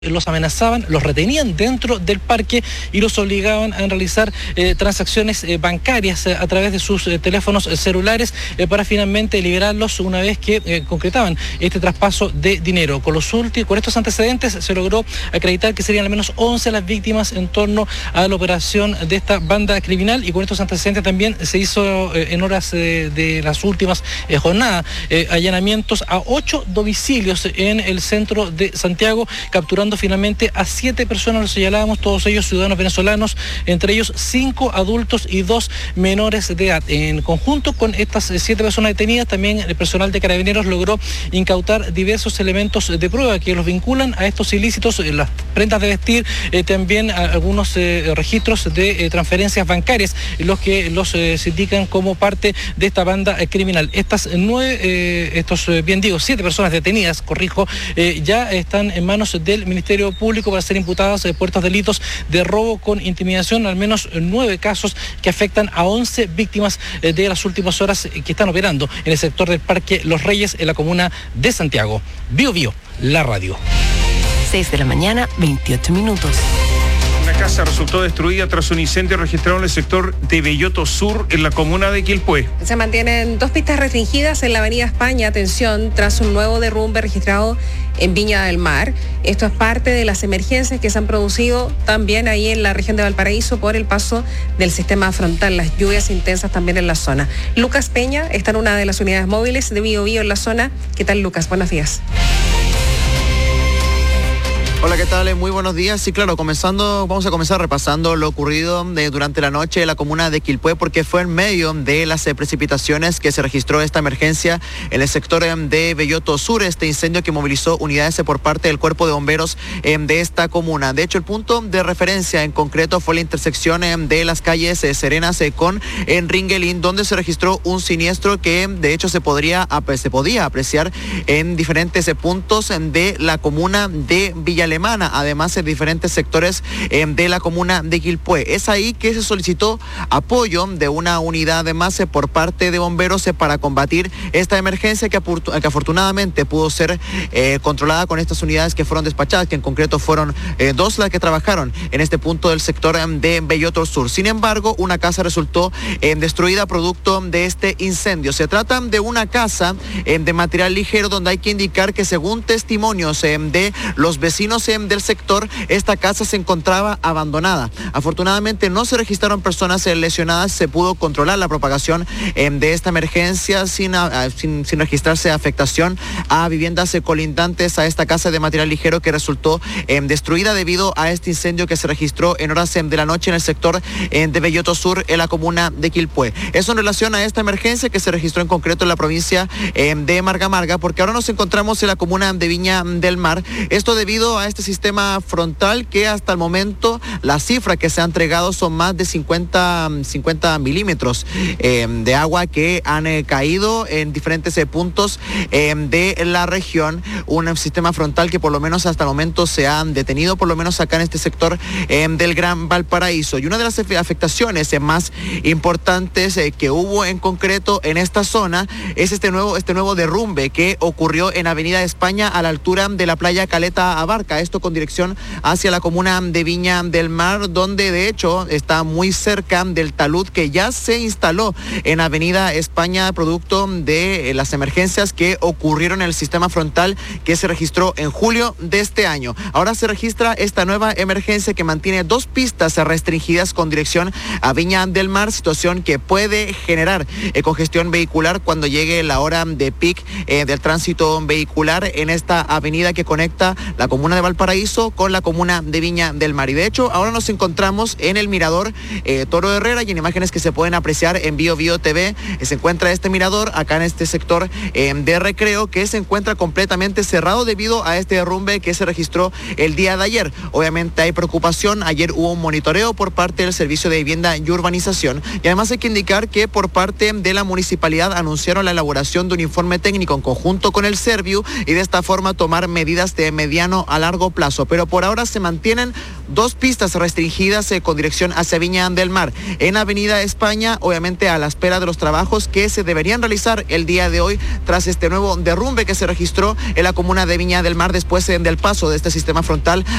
los amenazaban, los retenían dentro del parque y los obligaban a realizar transacciones bancarias a través de sus teléfonos celulares para finalmente liberarlos una vez que concretaban este traspaso de dinero. Con estos antecedentes se logró acreditar que serían al menos 11 las víctimas en torno a la operación de esta banda criminal, y con estos antecedentes también se hizo en horas de las últimas jornadas allanamientos a 8 domicilios en el centro de Santiago, capturando finalmente a 7 personas, los señalábamos, todos ellos ciudadanos venezolanos, entre ellos 5 adultos y 2 menores de edad. En conjunto con estas 7 personas detenidas, también el personal de Carabineros logró incautar diversos elementos de prueba que los vinculan a estos ilícitos, las prendas de vestir, también algunos registros de transferencias bancarias, los que los indican como parte de esta banda criminal. Estas 7 personas detenidas, ya están en manos del Ministerio Público para ser imputadas por estos delitos de robo con intimidación, al menos 9 casos que afectan a 11 víctimas de las últimas horas que están operando en el sector del Parque Los Reyes, en la comuna de Santiago. Bio Bio, la radio. 6 de la mañana, 28 minutos. Una casa resultó destruida tras un incendio registrado en el sector de Belloto Sur, en la comuna de Quilpué. Se mantienen 2 pistas restringidas en la avenida España, atención, tras un nuevo derrumbe registrado en Viña del Mar. Esto es parte de las emergencias que se han producido también ahí en la región de Valparaíso por el paso del sistema frontal, las lluvias intensas también en la zona. Lucas Peña está en una de las unidades móviles de Bio Bio en la zona. ¿Qué tal, Lucas? Buenos días. Hola, ¿qué tal? Muy buenos días. Sí, claro, vamos a comenzar repasando lo ocurrido durante la noche en la comuna de Quilpué, porque fue en medio de las precipitaciones que se registró esta emergencia en el sector de Belloto Sur, este incendio que movilizó unidades por parte del Cuerpo de Bomberos de esta comuna. De hecho, el punto de referencia en concreto fue la intersección de las calles Serenas con Ringelín, donde se registró un siniestro que de hecho se podía apreciar en diferentes puntos de la comuna de Villa Alemana, además en diferentes sectores de la comuna de Quilpué. Es ahí que se solicitó apoyo de una unidad de más por parte de bomberos para combatir esta emergencia que afortunadamente pudo ser controlada con estas unidades que fueron despachadas, que en concreto fueron 2 las que trabajaron en este punto del sector de Belloto Sur. Sin embargo, una casa resultó destruida producto de este incendio. Se trata de una casa de material ligero, donde hay que indicar que, según testimonios de los vecinos del sector, esta casa se encontraba abandonada. Afortunadamente no se registraron personas lesionadas, se pudo controlar la propagación de esta emergencia sin registrarse afectación a viviendas colindantes a esta casa de material ligero que resultó destruida debido a este incendio que se registró en horas de la noche en el sector de Belloto Sur, en la comuna de Quilpué. Eso en relación a esta emergencia que se registró en concreto en la provincia de Marga, porque ahora nos encontramos en la comuna de Viña del Mar. Esto debido a este sistema frontal que hasta el momento la cifra que se ha entregado son más de 50 milímetros de agua que han caído en diferentes puntos de la región. Un sistema frontal que por lo menos hasta el momento se han detenido, por lo menos acá en este sector del Gran Valparaíso. Y una de las afectaciones más importantes que hubo en concreto en esta zona es este nuevo derrumbe que ocurrió en Avenida España, a la altura de la playa Caleta Abarca, esto con dirección hacia la comuna de Viña del Mar, donde de hecho está muy cerca del talud que ya se instaló en Avenida España, producto de las emergencias que ocurrieron en el sistema frontal que se registró en julio de este año. Ahora se registra esta nueva emergencia que mantiene 2 pistas restringidas con dirección a Viña del Mar, situación que puede generar congestión vehicular cuando llegue la hora de pic del tránsito vehicular en esta avenida que conecta la comuna de Valparaíso con la comuna de Viña del Mar. Y de hecho, ahora nos encontramos en el mirador Toro Herrera, y en imágenes que se pueden apreciar en Bio Bio TV se encuentra este mirador acá en este sector de recreo, que se encuentra completamente cerrado debido a este derrumbe que se registró el día de ayer. Obviamente hay preocupación. Ayer hubo un monitoreo por parte del Servicio de Vivienda y Urbanización, y además hay que indicar que por parte de la municipalidad anunciaron la elaboración de un informe técnico en conjunto con el Serviu, y de esta forma tomar medidas de mediano a largo largo plazo. Pero por ahora se mantienen 2 pistas restringidas con dirección hacia Viña del Mar. En Avenida España, obviamente a la espera de los trabajos que se deberían realizar el día de hoy tras este nuevo derrumbe que se registró en la comuna de Viña del Mar después del paso de este sistema frontal